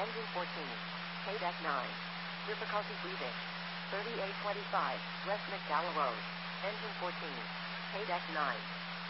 Engine 14. KDEC 9. Difficulty breathing. 3825, West McDowell Road. Engine 14. KDEC 9.